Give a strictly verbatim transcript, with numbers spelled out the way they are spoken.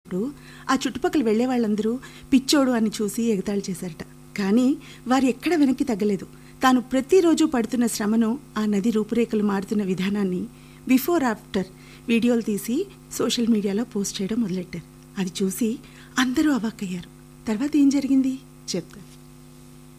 చేస్తున్నప్పుడు ఆ చుట్టుపక్కల వెళ్లే వాళ్ళందరూ పిచ్చోడు అని చూసి ఎగతాళి చేశారట. కానీ వారు ఎక్కడ వెనక్కి తగ్గలేదు. తాను ప్రతిరోజు పడుతున్న శ్రమను, ఆ నది రూపురేఖలు మారుతున్న విధానాన్ని బిఫోర్ ఆఫ్టర్ వీడియోలు తీసి సోషల్ మీడియాలో పోస్ట్ చేయడం మొదలెట్టారు. అది చూసి అందరూ అవాక్కయ్యారు. తర్వాత ఏం జరిగింది చెప్తారు.